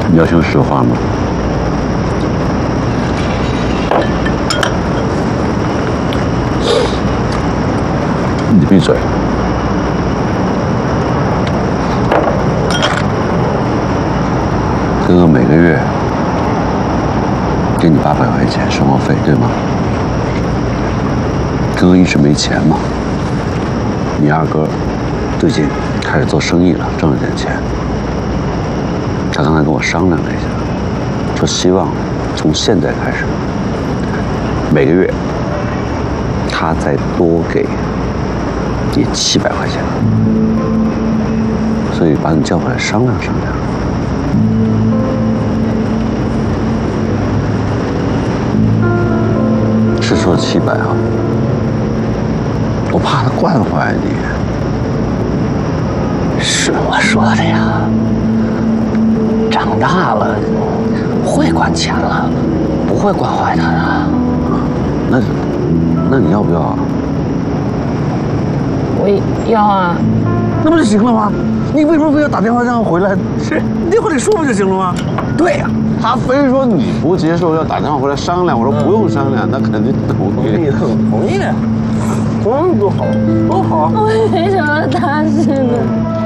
你要听实话吗？你闭嘴！哥哥每个月给你800块钱生活费，对吗？哥哥一直没钱嘛。你二哥最近开始做生意了，挣了点钱。他刚才跟我商量了一下，说希望从现在开始，每个月他再多给你700块钱，所以把你叫回来商量商量。是说700啊，我怕他惯坏你。 是我说的呀，长大了会管钱了，不会惯坏他的。 那你要不要啊？ 我要啊。 那不就行了吗？你为什么非要打电话让他回来？是你电话里说不就行了吗？ 对呀， 他非说你不接受，要打电话回来商量。我说不用商量，那肯定同意。 同意， 多好，多好。 为什么他是呢？